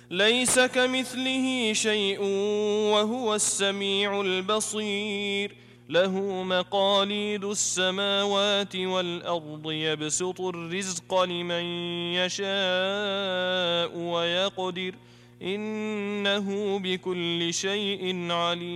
ليس كمثله شيء وهو السميع البصير له مقاليد السماوات والأرض يبسط الرزق لمن يشاء ويقدر إنه بكل شيء عليم.